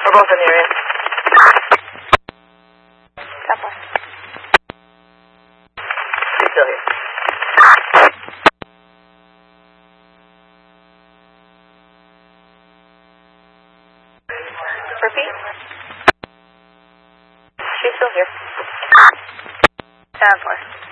We're both in the area. 10-4. She's still here. Repeat. She's still here. 10-4.